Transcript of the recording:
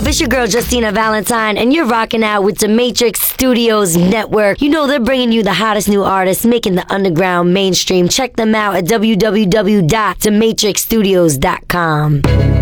up? It's your girl Justina Valentine, and you're rocking out with the Matrix Studios Network. You know they're bringing you the hottest new artists, making the underground mainstream. Check them out at www.thematrixstudios.com.